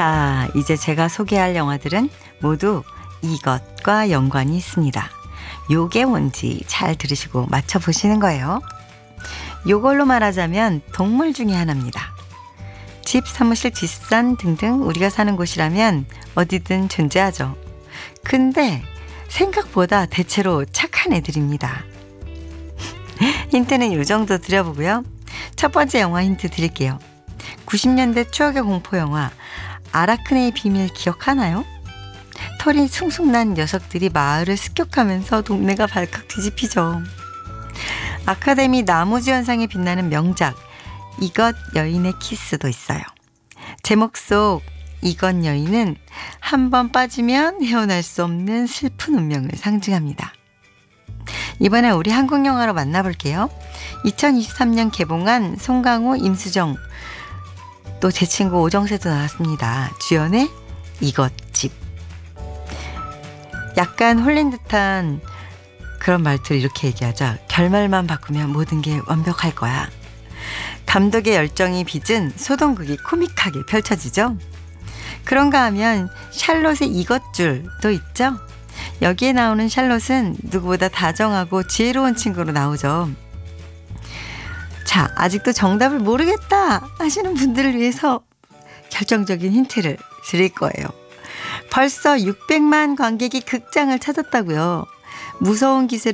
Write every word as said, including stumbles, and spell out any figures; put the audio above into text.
자, 이제 제가 소개할 영화들은 모두 이것과 연관이 있습니다. 요게 뭔지 잘 들으시고 맞춰보시는 거예요. 요걸로 말하자면 동물 중에 하나입니다. 집, 사무실, 뒷산 등등 우리가 사는 곳이라면 어디든 존재하죠. 근데 생각보다 대체로 착한 애들입니다. 힌트는 요 정도 드려보고요. 첫 번째 영화 힌트 드릴게요. 구십 년대 추억의 공포영화 아라크네의 비밀 기억하나요? 털이 숭숭 난 녀석들이 마을을 습격하면서 동네가 발칵 뒤집히죠. 아카데미 나무주연상에 빛나는 명작 이것 여인의 키스도 있어요. 제목 속 이것 여인은 한 번 빠지면 헤어날 수 없는 슬픈 운명을 상징합니다. 이번에 우리 한국 영화로 만나볼게요. 이천이십삼 년 개봉한 송강호, 임수정 또 제 친구 오정세도 나왔습니다. 주연의 이것집. 약간 홀린 듯한 그런 말투를 이렇게 얘기하죠. 결말만 바꾸면 모든 게 완벽할 거야. 감독의 열정이 빚은 소동극이 코믹하게 펼쳐지죠. 그런가 하면 샬롯의 이것줄도 있죠. 여기에 나오는 샬롯은 누구보다 다정하고 지혜로운 친구로 나오죠. 자, 아직도 정답을 모르겠다 하시는 분들을 위해서 결정적인 힌트를 드릴 거예요. 벌써 육백만 관객이 극장을 찾았다고요. 무서운 기세로